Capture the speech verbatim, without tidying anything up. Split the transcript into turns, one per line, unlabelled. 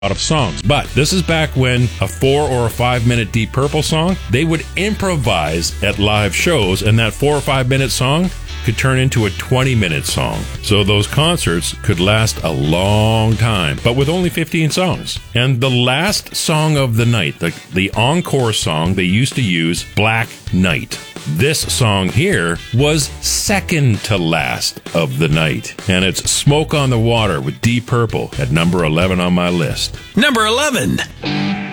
of songs. But this is back when a four or a five minute Deep Purple song, they would improvise at live shows, and that four or five minute song could turn into a twenty minute song. So those concerts could last a long time, but with only fifteen songs. And the last song of the night, the, the encore song, they used to use Black Knight. This song here was second to last of the night. And it's Smoke on the Water with Deep Purple at number eleven on my list.
Number eleven.